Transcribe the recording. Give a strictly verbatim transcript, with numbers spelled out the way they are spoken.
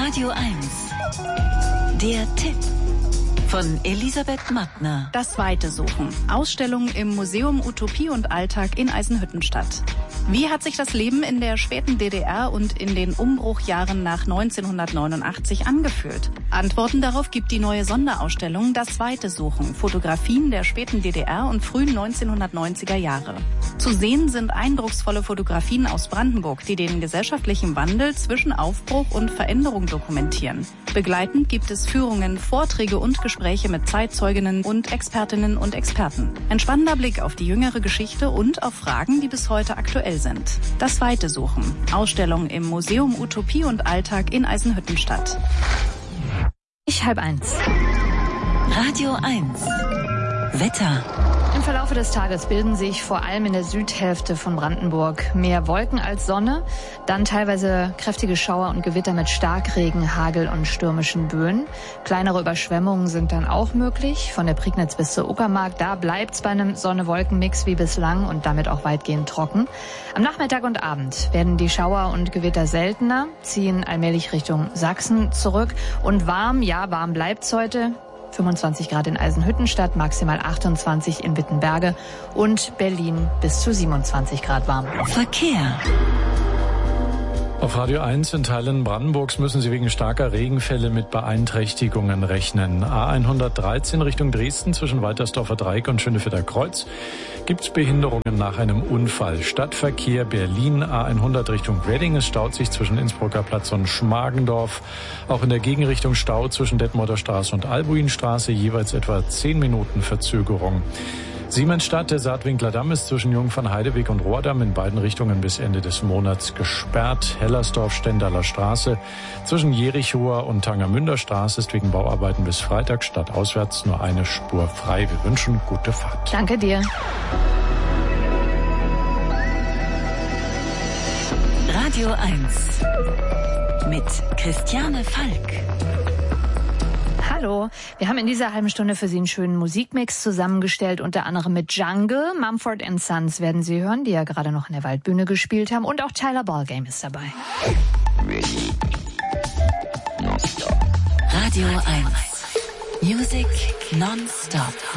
Radio eins. Der Tipp von Elisabeth Mattner. Das Weite suchen. Ausstellung im Museum Utopie und Alltag in Eisenhüttenstadt. Wie hat sich das Leben in der späten D D R und in den Umbruchjahren nach neunzehnhundertneunundachtzig angefühlt? Antworten darauf gibt die neue Sonderausstellung Das Weite suchen. Fotografien der späten D D R und frühen neunzehnhundertneunziger Jahre. Zu sehen sind eindrucksvolle Fotografien aus Brandenburg, die den gesellschaftlichen Wandel zwischen Aufbruch und Veränderung dokumentieren. Begleitend gibt es Führungen, Vorträge und Gespräche mit Zeitzeuginnen und Expertinnen und Experten. Ein spannender Blick auf die jüngere Geschichte und auf Fragen, die bis heute aktuell sind. Das Weite suchen. Ausstellung im Museum Utopie und Alltag in Eisenhüttenstadt. Ich halb eins. Radio eins. Wetter. Im Verlaufe des Tages bilden sich vor allem in der Südhälfte von Brandenburg mehr Wolken als Sonne, dann teilweise kräftige Schauer und Gewitter mit Starkregen, Hagel und stürmischen Böen. Kleinere Überschwemmungen sind dann auch möglich, von der Prignitz bis zur Uckermark. Da bleibt's bei einem Sonne-Wolken-Mix wie bislang und damit auch weitgehend trocken. Am Nachmittag und Abend werden die Schauer und Gewitter seltener, ziehen allmählich Richtung Sachsen zurück und warm, ja warm bleibt's heute. fünfundzwanzig Grad in Eisenhüttenstadt, maximal achtundzwanzig in Wittenberge und Berlin bis zu siebenundzwanzig Grad warm. Verkehr. Auf Radio eins in Teilen Brandenburgs müssen Sie wegen starker Regenfälle mit Beeinträchtigungen rechnen. A hundertdreizehn Richtung Dresden zwischen Waltersdorfer Dreieck und Schönefelder Kreuz gibt's Behinderungen nach einem Unfall. Stadtverkehr Berlin A hundert Richtung Wedding. Es staut sich zwischen Innsbrucker Platz und Schmargendorf. Auch in der Gegenrichtung Stau zwischen Detmolder Straße und Albuinstraße, jeweils etwa zehn Minuten Verzögerung. Siemensstadt, der Saatwinkler Damm ist zwischen Jungfernheideweg und Rohrdamm in beiden Richtungen bis Ende des Monats gesperrt. Hellersdorf, Stendaler Straße zwischen Jerichower und Tangermünder Straße ist wegen Bauarbeiten bis Freitag stadtauswärts nur eine Spur frei. Wir wünschen gute Fahrt. Danke dir. Radio eins mit Christiane Falk. Hallo, wir haben in dieser halben Stunde für Sie einen schönen Musikmix zusammengestellt, unter anderem mit Jungle, Mumford and Sons werden Sie hören, die ja gerade noch in der Waldbühne gespielt haben, und auch Tyler Ballgame ist dabei. Radio eins. Music non-stop.